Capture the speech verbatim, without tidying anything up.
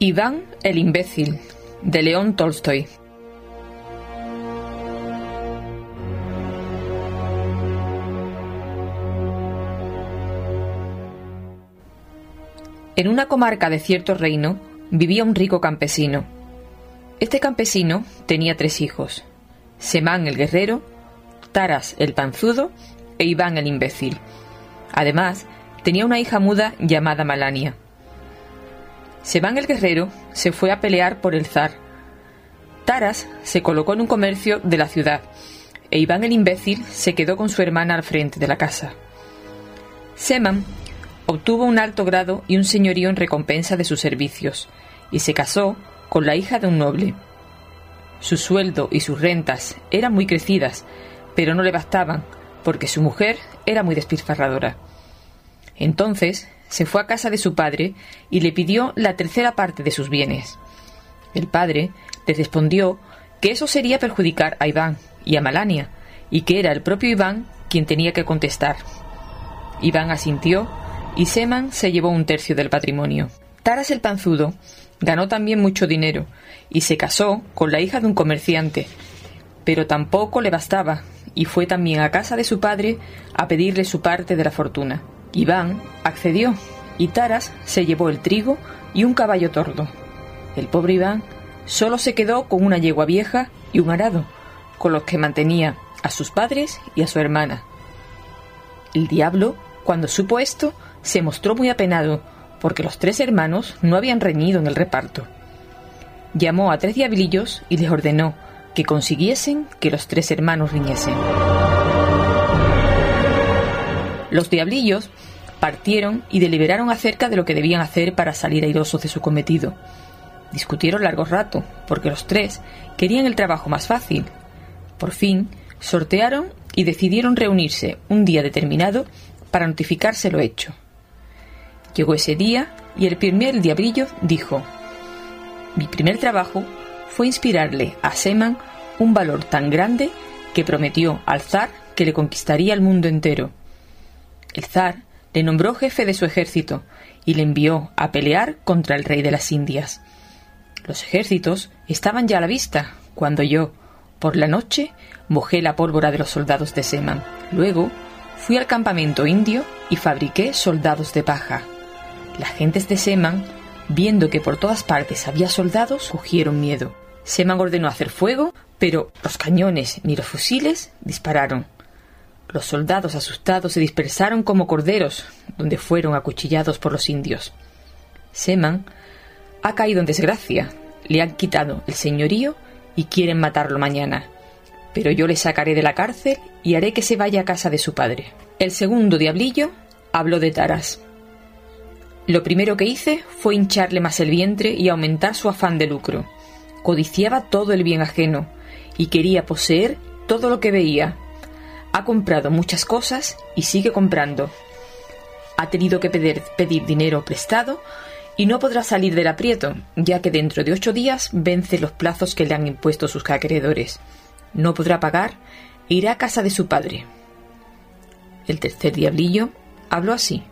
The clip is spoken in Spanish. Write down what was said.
Iván el imbécil, de León Tolstoy. En una comarca de cierto reino vivía un rico campesino. Este campesino tenía tres hijos: Semán el guerrero, Taras el panzudo e Iván el imbécil. Además, tenía una hija muda llamada Malania. Semán el guerrero se fue a pelear por el zar. Taras se colocó en un comercio de la ciudad e Iván el imbécil se quedó con su hermana al frente de la casa. Semán obtuvo un alto grado y un señorío en recompensa de sus servicios y se casó con la hija de un noble. Su sueldo y sus rentas eran muy crecidas, pero no le bastaban porque su mujer era muy despilfarradora. Entonces se fue a casa de su padre y le pidió la tercera parte de sus bienes. El padre le respondió que eso sería perjudicar a Iván y a Malania, y que era el propio Iván quien tenía que contestar. Iván asintió y Semán se llevó un tercio del patrimonio. Taras el panzudo ganó también mucho dinero y se casó con la hija de un comerciante, pero tampoco le bastaba y fue también a casa de su padre a pedirle su parte de la fortuna. Iván accedió y Taras se llevó el trigo y un caballo tordo. El pobre Iván solo se quedó con una yegua vieja y un arado, con los que mantenía a sus padres y a su hermana. El diablo, cuando supo esto, se mostró muy apenado, porque los tres hermanos no habían reñido en el reparto. Llamó a tres diablillos y les ordenó que consiguiesen que los tres hermanos riñesen. Los diablillos partieron y deliberaron acerca de lo que debían hacer para salir airosos de su cometido. Discutieron largo rato, porque los tres querían el trabajo más fácil. Por fin, sortearon y decidieron reunirse un día determinado para notificarse lo hecho. Llegó ese día y el primer diablillo dijo: «Mi primer trabajo fue inspirarle a Semán un valor tan grande que prometió al zar que le conquistaría el mundo entero. El zar le nombró jefe de su ejército y le envió a pelear contra el rey de las Indias. Los ejércitos estaban ya a la vista cuando yo, por la noche, mojé la pólvora de los soldados de Semán. Luego fui al campamento indio y fabriqué soldados de paja. Las gentes de Semán, viendo que por todas partes había soldados, cogieron miedo. Semán ordenó hacer fuego, pero los cañones ni los fusiles dispararon. Los soldados asustados se dispersaron como corderos, donde fueron acuchillados por los indios. Semán ha caído en desgracia, le han quitado el señorío y quieren matarlo mañana. Pero yo le sacaré de la cárcel y haré que se vaya a casa de su padre». El segundo diablillo habló de Taras. «Lo primero que hice fue hincharle más el vientre y aumentar su afán de lucro. Codiciaba todo el bien ajeno y quería poseer todo lo que veía. Ha comprado muchas cosas y sigue comprando. Ha tenido que pedir, pedir dinero prestado y no podrá salir del aprieto, ya que dentro de ocho días vence los plazos que le han impuesto sus acreedores. No podrá pagar e irá a casa de su padre». El tercer diablillo habló así: